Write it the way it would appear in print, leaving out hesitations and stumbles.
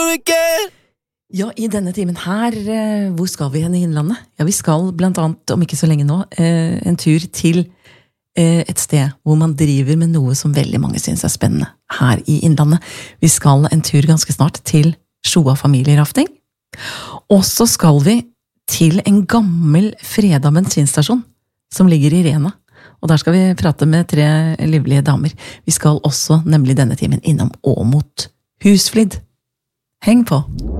again. Ja, i denne timen her, hvor skal vi hen i Innlandet? Ja, vi skal blant annet, om ikke så lenge nå, en tur til et sted hvor man driver med noe som veldig mange synes er spennende her i Innlandet. Vi skal en tur ganske snart til Sjoa familierafting. Og så skal vi til en gammel freda bensinstasjon som ligger i Rena. Og der skal vi prate med 3 livlige damer. Vi skal også nemlig denne timen innom Åmot Husflid. Heng på!